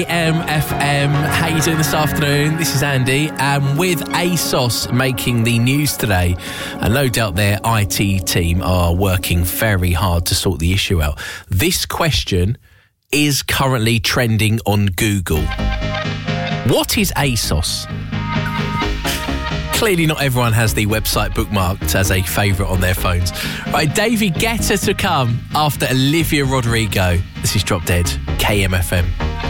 MFM, how you doing this afternoon? This is Andy, and with ASOS making the news today, and no doubt their IT team are working very hard to sort the issue out. This question is currently trending on Google. What is ASOS? Clearly not everyone has the website bookmarked as a favourite on their phones. Right, David Guetta to come after Olivia Rodrigo. This is Drop Dead, KMFM.